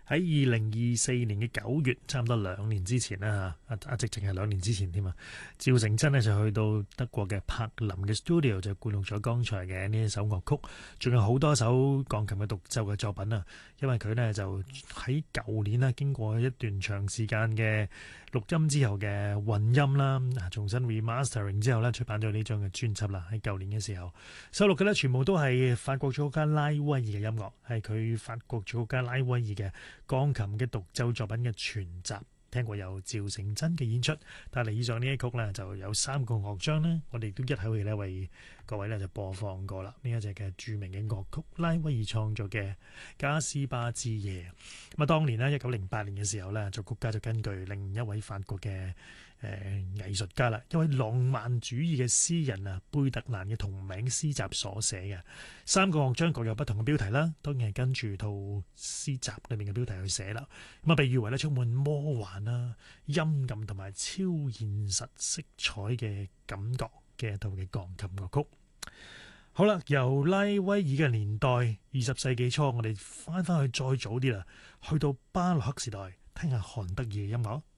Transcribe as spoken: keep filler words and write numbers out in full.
喺二零二四年嘅九月，差唔多兩年之前啦嚇，啊啊直情係兩年之前添啊。趙成真呢就去到德國嘅柏林嘅 studio 就灌錄咗剛才嘅呢一首樂曲，仲有好多首鋼琴嘅獨奏嘅作品啊。因為佢呢就喺舊年啦，經過一段長時間嘅錄音之後嘅混音啦，重新 remastering 之後呢，出版咗呢張嘅專輯啦。喺舊年嘅時候收錄嘅呢，全部都係法國作曲家拉威爾嘅音樂，係佢法國作曲家拉威爾嘅鋼琴嘅獨奏作品嘅全集。聽過由趙成真嘅演出，但係以上呢一曲呢，就有三個樂章呢，我哋都一口氣呢為各位呢就播放過啦。呢一隻嘅著名嘅樂曲，拉威爾創作嘅《加斯巴之夜》。咁啊，當年呢，一九零八年嘅時候呢，作曲家就根據另一位法國嘅誒藝術家啦，一位浪漫主義嘅詩人啊，貝特蘭嘅同名詩集所寫嘅。三個樂章各有不同嘅標題啦，當然係跟住套詩集裏面嘅標題去寫啦。咁啊，被譽為咧充滿魔幻啦、陰暗同埋超現實色彩嘅感覺嘅一套嘅鋼琴樂曲。好啦，由拉威爾嘅年代，二十世紀初，我哋翻翻去再早啲啦，去到巴洛克時代，聽下韓德爾嘅音樂。